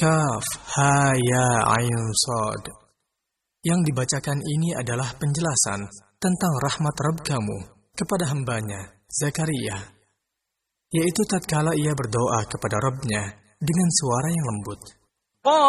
Kaf, ha, ya, ain, sad. Yang dibacakan ini adalah penjelasan tentang rahmat Rabb kamu kepada hambanya, Zakaria, yaitu tatkala ia berdoa kepada Rabb-Nya dengan suara yang lembut.